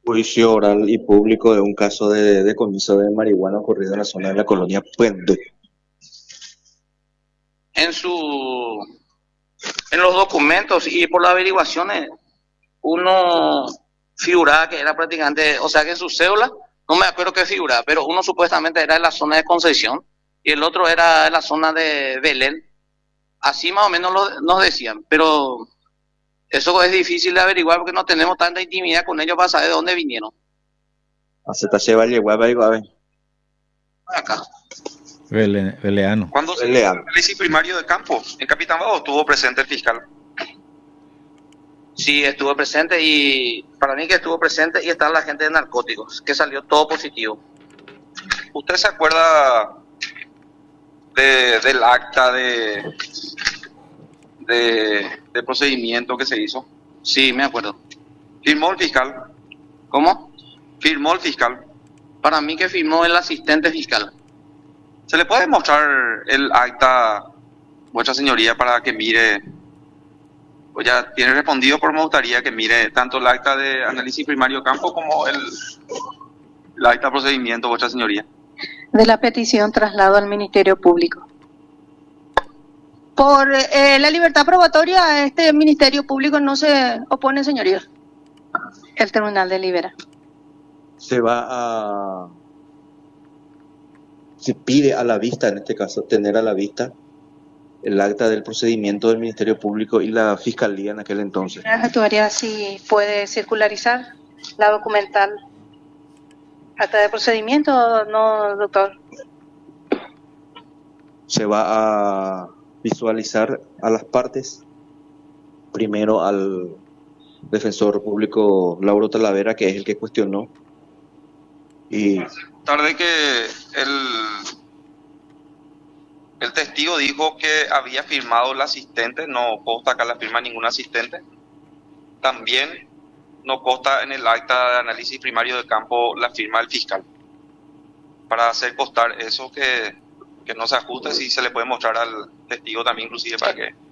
Juicio oral y público de un caso de decomiso de marihuana ocurrido en la zona de la colonia Puente. En su, en los documentos y por las averiguaciones, uno figuraba que era prácticamente, o sea que en su cédula, no me acuerdo qué figuraba, pero uno supuestamente era en la zona de Concepción y el otro era en la zona de Belén. Así más o menos nos decían, pero eso es difícil de averiguar porque no tenemos tanta intimidad con ellos para saber de dónde vinieron. Hasta se va a llevar Acá. Veleano. ¿Cuándo se hizo el análisis primario de campo? ¿En Capitán Bado estuvo presente el fiscal? Sí, estuvo presente y para mí que estuvo presente y está la gente de narcóticos, que salió todo positivo. ¿Usted se acuerda del acta de procedimiento que se hizo? Sí, me acuerdo. ¿Firmó el fiscal? ¿Cómo? ¿Firmó el fiscal? Para mí que firmó el asistente fiscal. ¿Se le puede mostrar el acta, vuestra señoría, para que mire? Pues ya tiene respondido, pero me gustaría que mire tanto el acta de análisis primario campo como el acta de procedimiento, vuestra señoría. De la petición traslado al Ministerio Público. Por la libertad probatoria, este Ministerio Público no se opone, señoría. El tribunal delibera. Se pide a la vista, en este caso, tener a la vista el acta del procedimiento del Ministerio Público y la Fiscalía en aquel entonces. La actuaria sí puede circularizar la documental. ¿Acta de procedimiento? No, doctor. Se va a visualizar a las partes, primero al defensor público Lauro Talavera, que es el que cuestionó, y Tarde que el testigo dijo que había firmado el asistente, no consta acá la firma de ningún asistente. También no consta en el acta de análisis primario de campo la firma del fiscal. Para hacer constar eso que no se ajuste, si se le puede mostrar al testigo también, inclusive para que